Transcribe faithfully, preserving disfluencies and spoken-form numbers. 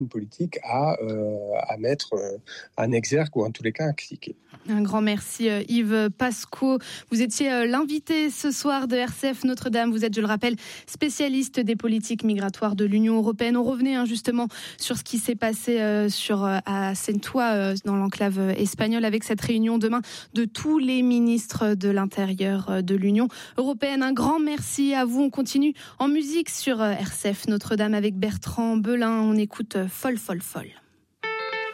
politique à, euh, à mettre euh, en exergue ou en tous les cas à critiquer. Un grand merci Yves Pasco. Vous étiez l'invité ce soir de R C F Notre-Dame. Vous êtes, je le rappelle, spécialiste des politiques migratoires de l'Union européenne. On revenait hein, justement sur ce qui s'est passé euh, sur, à Ceuta, euh, dans l'enclave espagnole, avec cette réunion demain de tous les ministres de l'Intérieur de l'Union européenne. Un grand merci à vous. On continue en musique sur R C F Notre-Dame avec Bertrand Belin. On écoute Folle, folle, folle.